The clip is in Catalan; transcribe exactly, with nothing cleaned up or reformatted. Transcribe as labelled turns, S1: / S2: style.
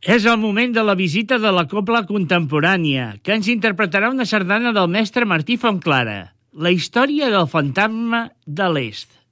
S1: És el moment de la visita de la Cobla Contemporània, que ens interpretarà una sardana del mestre Martí Fontclara, la història del fantasma de l'Est.